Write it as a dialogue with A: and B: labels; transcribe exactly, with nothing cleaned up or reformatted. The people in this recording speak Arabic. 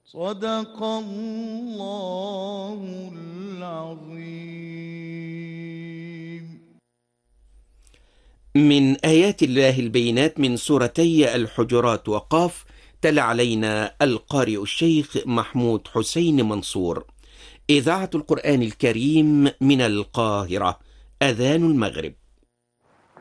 A: صدق الله العظيم.
B: من آيات الله البينات من سورتي الحجرات وقاف. تلا علينا القارئ الشيخ محمود حسين منصور. إذاعة القرآن الكريم من القاهرة. أذان المغرب.